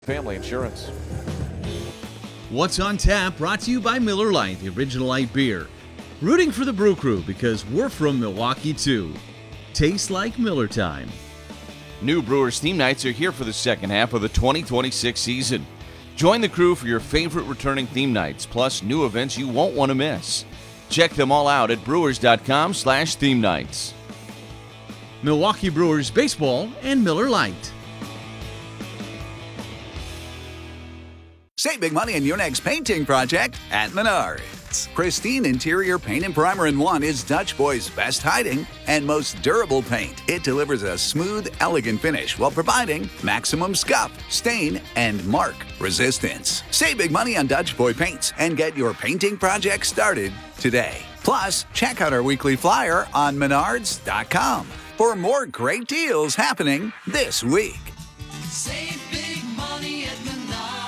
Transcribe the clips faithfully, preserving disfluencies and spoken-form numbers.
Family Insurance. What's on Tap brought to you by Miller Lite, the original light beer. Rooting for the Brew Crew because we're from Milwaukee too. Tastes like Miller time. New Brewers theme nights are here for the second half of the twenty twenty-six season. Join the crew for your favorite returning theme nights, plus new events you won't want to miss. Check them all out at brewers.com slash theme nights. Milwaukee Brewers Baseball and Miller Lite. Save big money on your next painting project at Menards. Pristine interior paint and primer in one is Dutch Boy's best hiding and most durable paint. It delivers a smooth, elegant finish while providing maximum scuff, stain, and mark resistance. Save big money on Dutch Boy paints and get your painting project started today. Plus, check out our weekly flyer on menards dot com for more great deals happening this week. Save big money at Menards.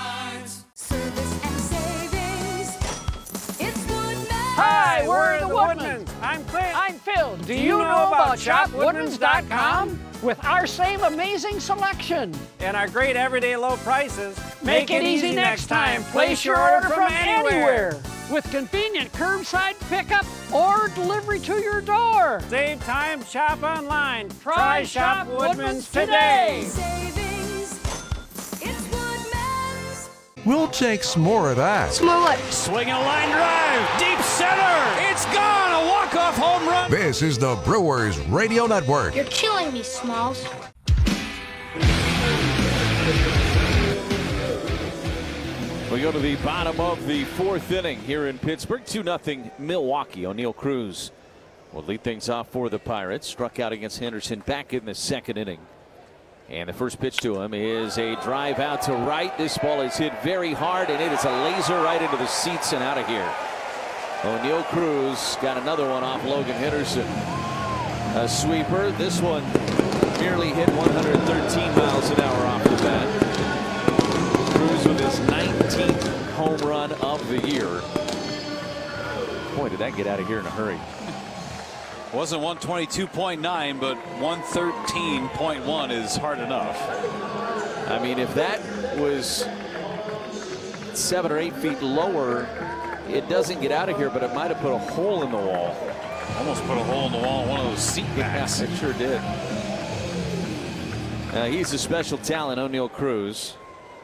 Hi, we're the Woodmans. I'm Clint. I'm Phil. Do you know about shop woodmans dot com? With our same amazing selection and our great everyday low prices, make it easy next time. Place your order from anywhere. With convenient curbside pickup or delivery to your door. Save time, shop online. Try, Try Shop Woodmans today. Savings. It's Woodmans. We'll take some more of that. Some more what? Swinging a line drive. Deep center. It's gone. A walk-off home run. This is the Brewers Radio Network. You're killing me, Smalls. We go to the bottom of the fourth inning here in Pittsburgh. two nothing Milwaukee. O'Neill Cruz will lead things off for the Pirates. Struck out against Henderson back in the second inning. And the first pitch to him is a drive out to right. This ball is hit very hard, and it is a laser right into the seats and out of here. O'Neill Cruz got another one off Logan Henderson. A sweeper. This one nearly hit one hundred thirteen miles an hour off the bat. Cruz with his nineteenth home run of the year. Boy, did that get out of here in a hurry. Wasn't one twenty-two point nine, but one thirteen point one is hard enough. I mean, if that was seven or eight feet lower, it doesn't get out of here, but it might have put a hole in the wall. Almost put a hole in the wall in one of those seat backs. Yeah, it sure did. Uh, he's a special talent, O'Neill Cruz.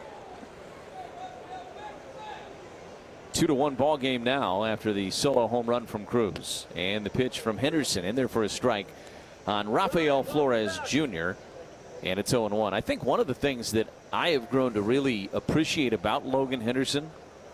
Two to one ball game now after the solo home run from Cruz. And the pitch from Henderson in there for a strike on Rafael Flores Junior And it's oh and one. I think one of the things that I have grown to really appreciate about Logan Henderson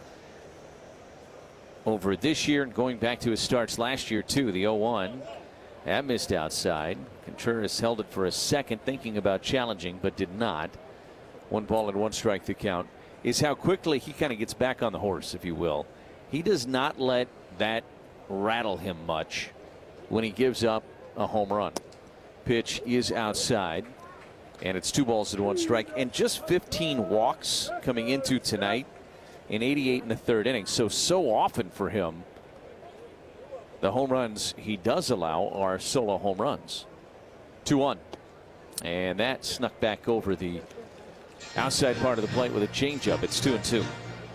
over this year and going back to his starts last year too, the oh one. That missed outside. Contreras held it for a second, thinking about challenging, but did not. One ball and one strike to count. Is how quickly he kind of gets back on the horse, if you will. He does not let that rattle him much when he gives up a home run. Pitch is outside, and it's two balls and one strike, and just fifteen walks coming into tonight in eighty-eight in the third inning. So, so often for him, the home runs he does allow are solo home runs. two one. And that snuck back over the outside part of the plate with a changeup. It's two and two.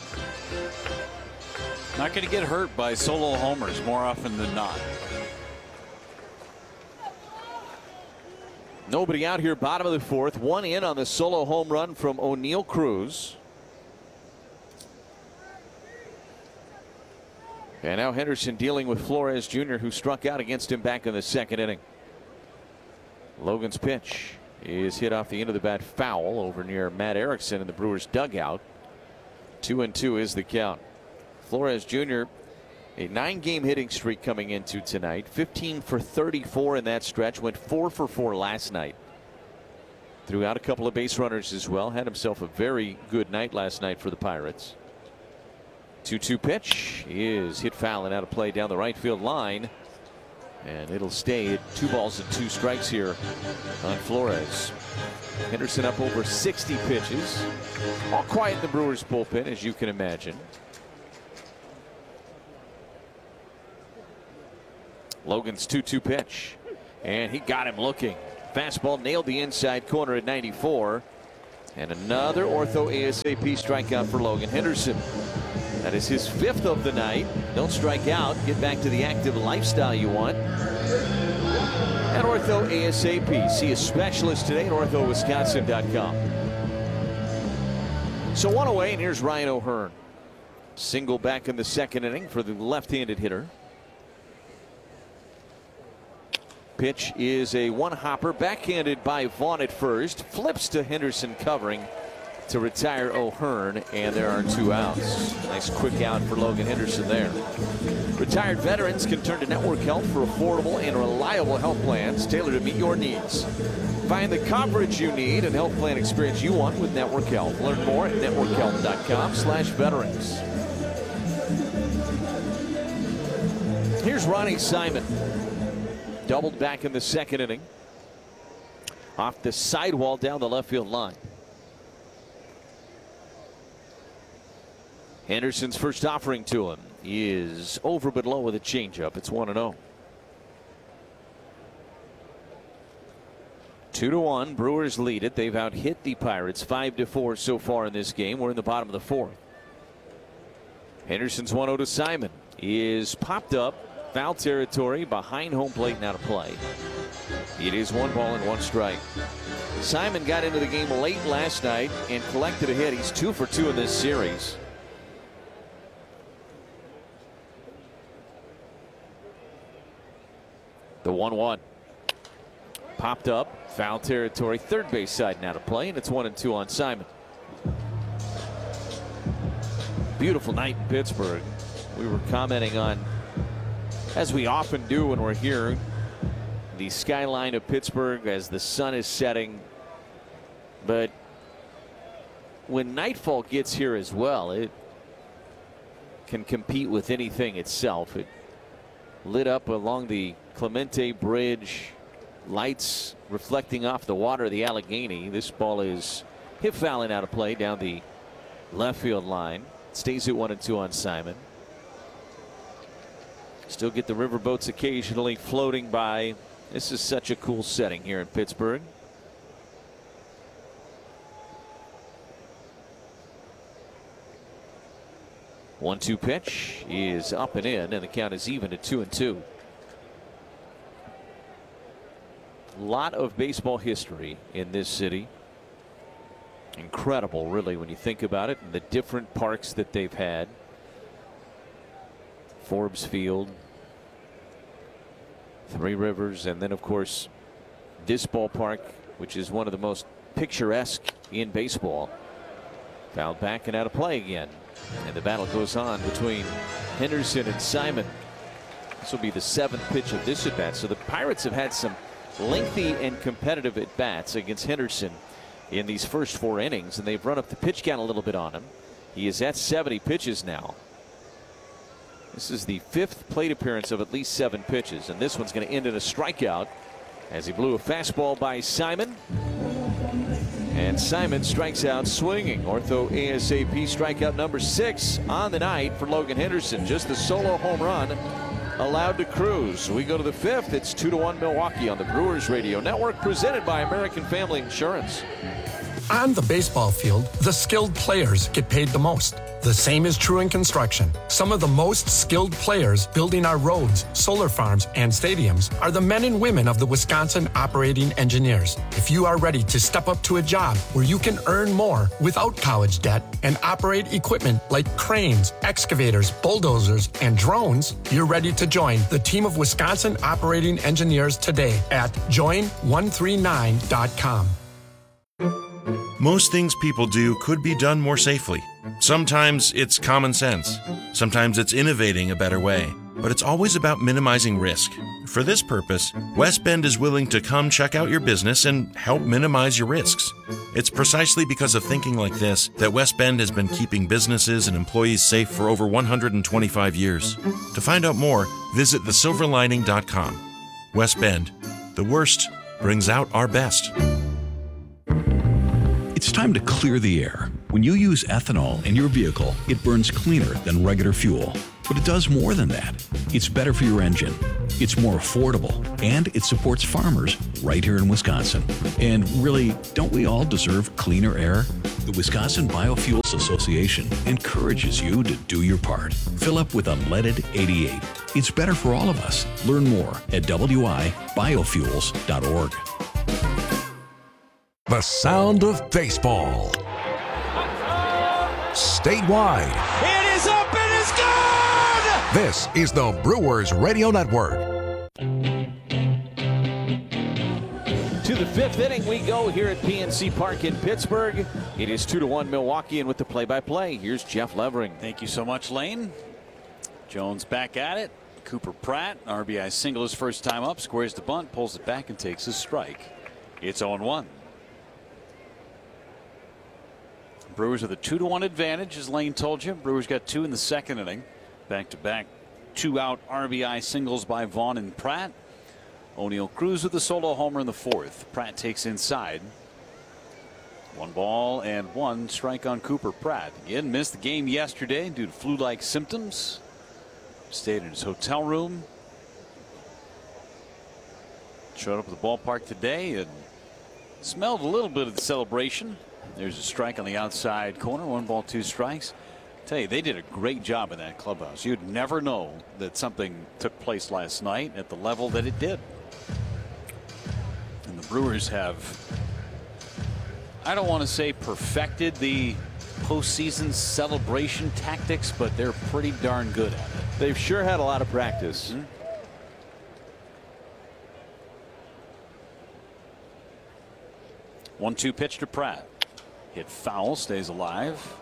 Not going to get hurt by solo homers more often than not. Nobody out here, bottom of the fourth. One in on the solo home run from O'Neill Cruz. And now Henderson dealing with Flores Junior, who struck out against him back in the second inning. Logan's pitch is hit off the end of the bat foul over near Matt Erickson in the Brewers dugout. Two and two is the count. Flores Junior, a nine game hitting streak coming into tonight. fifteen for thirty-four in that stretch. Went four for four last night. Threw out a couple of base runners as well. Had himself a very good night last night for the Pirates. two two pitch is hit foul and out of play down the right field line. And it'll stay at two balls and two strikes here on Flores. Henderson up over sixty pitches. All quiet in the Brewers bullpen, as you can imagine. Logan's two two pitch. And he got him looking. Fastball nailed the inside corner at ninety-four. And another Ortho ASAP strikeout for Logan Henderson. That is his fifth of the night. Don't strike out. Get back to the active lifestyle you want. At Ortho ASAP. See a specialist today at ortho wisconsin dot com. So one away, and here's Ryan O'Hearn. Single back in the second inning for the left-handed hitter. Pitch is a one-hopper, backhanded by Vaughn at first. Flips to Henderson covering to retire O'Hearn, and there are two outs. Nice quick out for Logan Henderson there. Retired veterans can turn to Network Health for affordable and reliable health plans tailored to meet your needs. Find the coverage you need and health plan experience you want with Network Health. Learn more at network health dot com slash veterans. Here's Ronnie Simon. Doubled back in the second inning. Off the sidewall down the left field line. Henderson's first offering to him is over but low with a changeup. It's one and oh. Two to one. Brewers lead it. They've out hit the Pirates five to four so far in this game. We're in the bottom of the fourth. Henderson's one oh to Simon. Is popped up. Foul territory behind home plate, now to play. It is one ball and one strike. Simon got into the game late last night and collected a hit. He's two for two in this series. The one one. Popped up. Foul territory. Third base side now to play, and it's one and two on Simon. Beautiful night in Pittsburgh. We were commenting on, as we often do when we're here, the skyline of Pittsburgh as the sun is setting. But when nightfall gets here as well, it can compete with anything itself. It lit up along the Clemente Bridge, lights reflecting off the water of the Allegheny. This ball is hit fouling out of play down the left field line. Stays at one and two on Simon. Still get the riverboats occasionally floating by. This is such a cool setting here in Pittsburgh. one two pitch is up and in, and the count is even at two and two. A lot of baseball history in this city. Incredible, really, when you think about it, and the different parks that they've had. Forbes Field, Three Rivers, and then, of course, this ballpark, which is one of the most picturesque in baseball. Fouled back and out of play again. And the battle goes on between Henderson and Simon. This will be the seventh pitch of this at-bat. So the Pirates have had some lengthy and competitive at-bats against Henderson in these first four innings, and they've run up the pitch count a little bit on him. He is at seventy pitches now. This is the fifth plate appearance of at least seven pitches, and this one's going to end in a strikeout as he blew a fastball by Simon. And Simon strikes out swinging. Ortho ASAP strikeout number six on the night for Logan Henderson. Just the solo home run allowed to cruise. We go to the fifth. It's two to one Milwaukee on the Brewers Radio Network, presented by American Family Insurance. On the baseball field, the skilled players get paid the most. The same is true in construction. Some of the most skilled players building our roads, solar farms, and stadiums are the men and women of the Wisconsin Operating Engineers. If you are ready to step up to a job where you can earn more without college debt and operate equipment like cranes, excavators, bulldozers, and drones, you're ready to join the team of Wisconsin Operating Engineers today at join one three nine dot com. Most things people do could be done more safely. Sometimes it's common sense. Sometimes it's innovating a better way. But it's always about minimizing risk. For this purpose, West Bend is willing to come check out your business and help minimize your risks. It's precisely because of thinking like this that West Bend has been keeping businesses and employees safe for over one hundred twenty-five years. To find out more, visit the silver lining dot com. West Bend, the worst brings out our best. It's time to clear the air. When you use ethanol in your vehicle, it burns cleaner than regular fuel. But it does more than that. It's better for your engine. It's more affordable, and it supports farmers right here in Wisconsin. And really, don't we all deserve cleaner air? The Wisconsin Biofuels Association encourages you to do your part. Fill up with unleaded eighty-eight. It's better for all of us. Learn more at w i biofuels dot org. The sound of baseball. Statewide. It is up and it's gone! This is the Brewers Radio Network. To the fifth inning we go here at P N C Park in Pittsburgh. It is two to one Milwaukee, and with the play-by-play, here's Jeff Levering. Thank you so much, Lane. Jones back at it. Cooper Pratt, R B I single his first time up, squares the bunt, pulls it back, and takes his strike. It's oh one. Brewers with a two to one advantage, as Lane told you. Brewers got two in the second inning. Back-to-back two-out R B I singles by Vaughn and Pratt. O'Neill Cruz with a solo homer in the fourth. Pratt takes inside. One ball and one strike on Cooper Pratt. Again, missed the game yesterday due to flu-like symptoms. Stayed in his hotel room. Showed up at the ballpark today and smelled a little bit of the celebration. There's a strike on the outside corner. One ball, two strikes. I tell you, they did a great job in that clubhouse. You'd never know that something took place last night at the level that it did. And the Brewers have, I don't want to say perfected the postseason celebration tactics, but they're pretty darn good at it. They've sure had a lot of practice. Mm-hmm. one two pitch to Pratt. Hit foul, stays alive.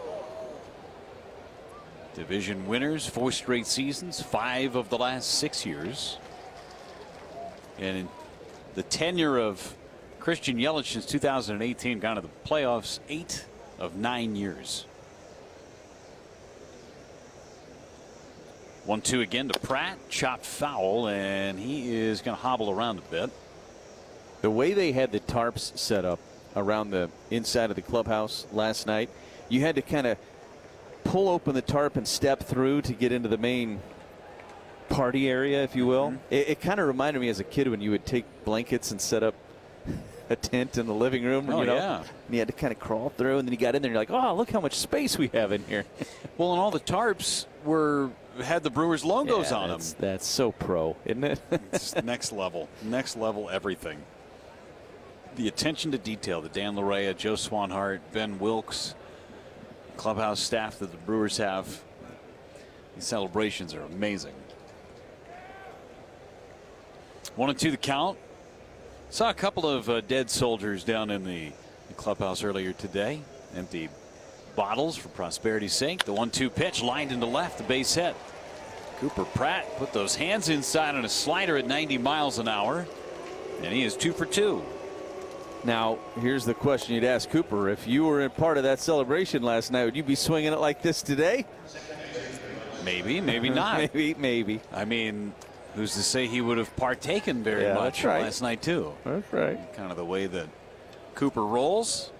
Division winners, four straight seasons, five of the last six years. And in the tenure of Christian Yelich since two thousand eighteen, gone to the playoffs eight of nine years. one two again to Pratt, chopped foul, and he is going to hobble around a bit. The way they had the tarps set up around the inside of the clubhouse last night, you had to kind of pull open the tarp and step through to get into the main party area, if you will. Mm-hmm. It, it kind of reminded me as a kid when you would take blankets and set up a tent in the living room. Oh, you know, yeah. And you had to kind of crawl through, and then you got in there and you're like, oh, look how much space we have in here. Well, and all the tarps were had the Brewers logos yeah, on that's, them. That's so pro, isn't it? It's next level. Next level everything. The attention to detail that Dan Larea, Joe Swanhart, Ben Wilkes, clubhouse staff that the Brewers have. These celebrations are amazing. One and two the count. Saw a couple of uh, dead soldiers down in the, the clubhouse earlier today. Empty bottles for prosperity's sake. The one two pitch lined into left, the base hit. Cooper Pratt put those hands inside on a slider at ninety miles an hour, and he is two for two. Now, here's the question you'd ask Cooper. If you were in part of that celebration last night, would you be swinging it like this today? Maybe, maybe not. maybe, maybe. I mean, who's to say he would have partaken very yeah, much right. last night, too? That's right. Kind of the way that Cooper rolls.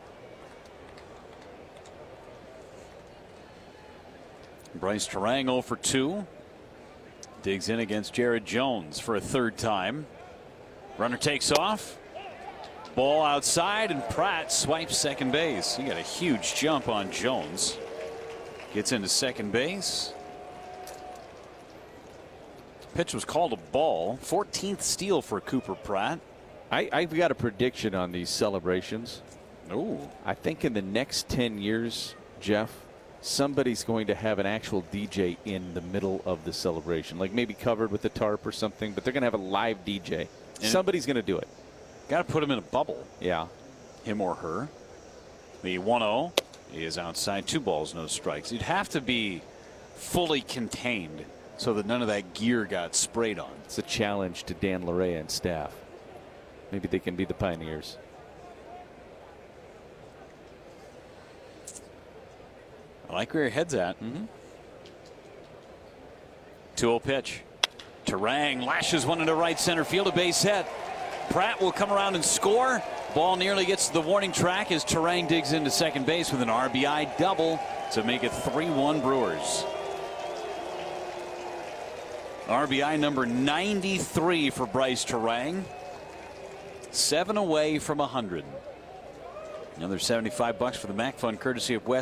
Bryce Turang oh for two. Digs in against Jared Jones for a third time. Runner takes off. Ball outside, and Pratt swipes second base. He got a huge jump on Jones. Gets into second base. Pitch was called a ball. fourteenth steal for Cooper Pratt. I, I've got a prediction on these celebrations. Oh, I think in the next ten years, Jeff, somebody's going to have an actual D J in the middle of the celebration, like maybe covered with a tarp or something, but they're going to have a live D J. And somebody's going to do it. Got to put him in a bubble. Yeah. Him or her. The one oh is outside. Two balls, no strikes. You'd have to be fully contained so that none of that gear got sprayed on. It's a challenge to Dan Larea and staff. Maybe they can be the pioneers. I like where your head's at. Mm-hmm. two oh pitch. Turang lashes one into right center field, a base hit. Pratt will come around and score. Ball nearly gets to the warning track as Turang digs into second base with an R B I double to make it three one Brewers. R B I number ninety-three for Bryce Terang. Seven away from one hundred. Another seventy-five bucks for the Mac Fund, courtesy of West.